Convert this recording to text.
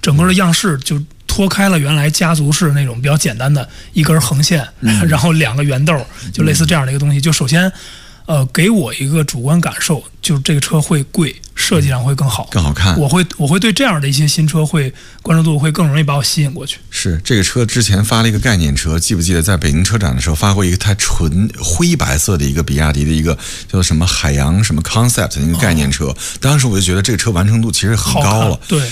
整个的样式就脱开了原来家族式那种比较简单的一根横线，然后2个圆豆，就类似这样的一个东西。就首先，给我一个主观感受，就是这个车会贵，设计上会更好， 更好看。 我会对这样的一些新车会关注度会更容易把我吸引过去。 是这个车之前发了一个概念车，记不记得在北京车展的时候发过一个它纯灰白色的一个比亚迪的一个叫做什么海洋什么 concept 的一个概念车，当时我就觉得这个车完成度其实很高了。 对。